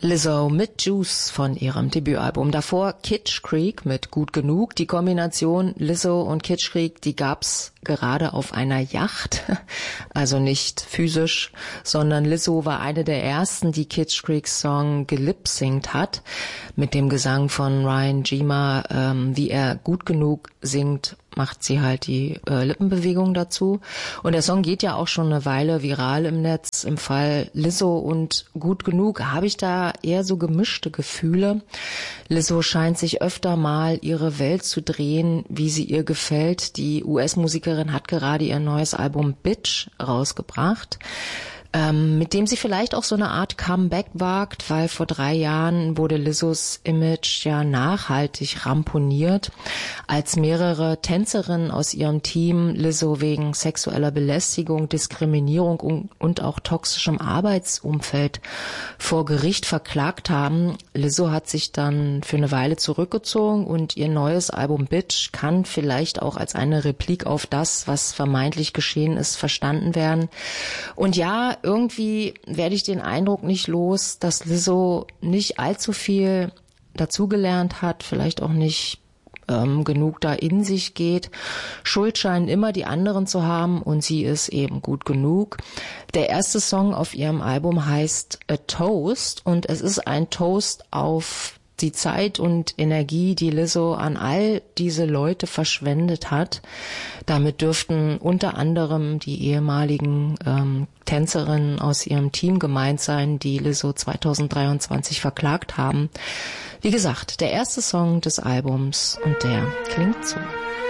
Lizzo mit Juice von ihrem Debütalbum. Davor Kitsch Creek mit Gut Genug. Die Kombination Lizzo und Kitsch Creek, die gab's gerade auf einer Yacht. Also nicht physisch, sondern Lizzo war eine der ersten, die Kitsch Creeks Song gelipsingt hat. Mit dem Gesang von Ryan Gima, wie er gut genug singt, macht sie halt die Lippenbewegung dazu. Und der Song geht ja auch schon eine Weile viral im Netz. Im Fall Lizzo und Gut Genug habe ich da eher so gemischte Gefühle. Lizzo scheint sich öfter mal ihre Welt zu drehen, wie sie ihr gefällt. Die US-Musikerin hat gerade ihr neues Album Bitch rausgebracht, mit dem sie vielleicht auch so eine Art Comeback wagt, weil vor 3 Jahren wurde Lizzos Image ja nachhaltig ramponiert, als mehrere Tänzerinnen aus ihrem Team Lizzo wegen sexueller Belästigung, Diskriminierung und auch toxischem Arbeitsumfeld vor Gericht verklagt haben. Lizzo hat sich dann für eine Weile zurückgezogen und ihr neues Album Bitch kann vielleicht auch als eine Replik auf das, was vermeintlich geschehen ist, verstanden werden. Und ja, irgendwie werde ich den Eindruck nicht los, dass Lizzo nicht allzu viel dazugelernt hat, vielleicht auch nicht genug da in sich geht. Schuld scheinen immer die anderen zu haben und sie ist eben gut genug. Der erste Song auf ihrem Album heißt A Toast und es ist ein Toast auf die Zeit und Energie, die Lizzo an all diese Leute verschwendet hat. Damit dürften unter anderem die ehemaligen Tänzerinnen aus ihrem Team gemeint sein, die Lizzo 2023 verklagt haben. Wie gesagt, der erste Song des Albums und der klingt so.